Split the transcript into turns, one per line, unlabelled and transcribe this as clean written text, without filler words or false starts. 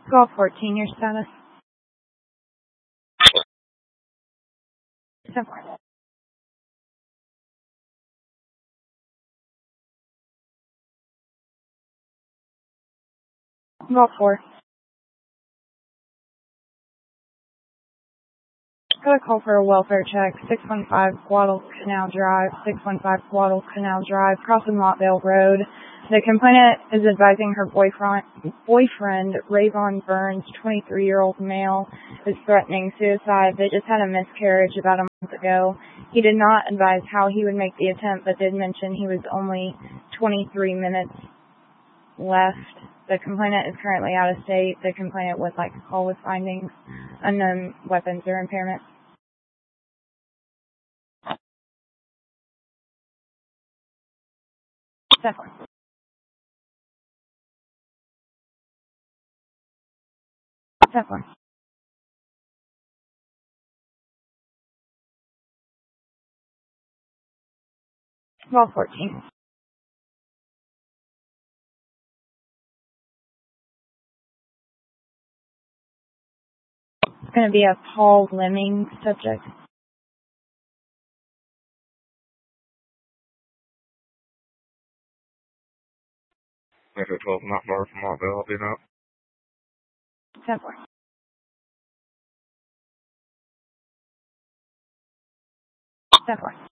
Call 14, your status. 10-4. Call 4. Got a call for a welfare check, 615 Guadalcanal Drive, 615 Guadalcanal Drive, crossing Montvale Road. The complainant is advising her boyfriend, Rayvon Burns, 23-year-old male, is threatening suicide. They just had a miscarriage about a month ago. He did not advise how he would make the attempt, but did mention he was only 23 minutes left. The complainant is currently out of state. The complainant would like to call with findings, unknown weapons or impairments. 10-4. 10-4. Call 14. It's going to be a Paul Lemming subject.
Metro 12, not far from Montvale, I'll be out.
10-4. 10-4.